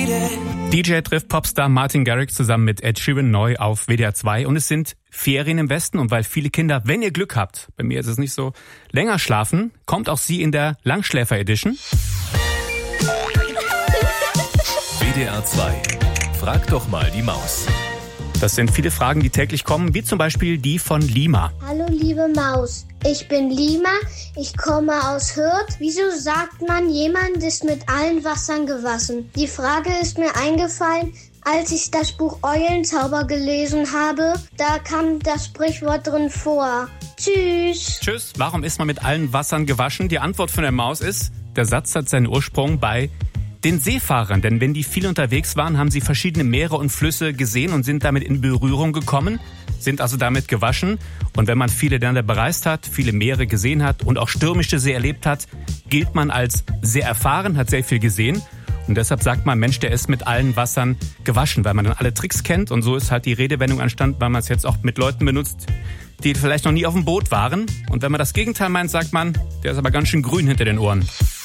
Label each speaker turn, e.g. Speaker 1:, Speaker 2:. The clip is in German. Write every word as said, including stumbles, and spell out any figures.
Speaker 1: D J trifft Popstar Martin Garrix zusammen mit Ed Sheeran neu auf W D R zwei und es sind Ferien im Westen und weil viele Kinder, wenn ihr Glück habt, bei mir ist es nicht so, länger schlafen, kommt auch sie in der Langschläfer-Edition.
Speaker 2: W D R zwei. Frag doch mal die Maus.
Speaker 1: Das sind viele Fragen, die täglich kommen, wie zum Beispiel die von Lima.
Speaker 3: Hallo liebe Maus, ich bin Lima, ich komme aus Hürth. Wieso sagt man, jemand ist mit allen Wassern gewaschen? Die Frage ist mir eingefallen, als ich das Buch Eulenzauber gelesen habe. Da kam das Sprichwort drin vor. Tschüss.
Speaker 1: Tschüss. Warum ist man mit allen Wassern gewaschen? Die Antwort von der Maus ist, der Satz hat seinen Ursprung bei den Seefahrern, denn wenn die viel unterwegs waren, haben sie verschiedene Meere und Flüsse gesehen und sind damit in Berührung gekommen, sind also damit gewaschen. Und wenn man viele Länder bereist hat, viele Meere gesehen hat und auch stürmische See erlebt hat, gilt man als sehr erfahren, hat sehr viel gesehen. Und deshalb sagt man, Mensch, der ist mit allen Wassern gewaschen, weil man dann alle Tricks kennt. Und so ist halt die Redewendung entstanden, weil man es jetzt auch mit Leuten benutzt, die vielleicht noch nie auf dem Boot waren. Und wenn man das Gegenteil meint, sagt man, der ist aber ganz schön grün hinter den Ohren.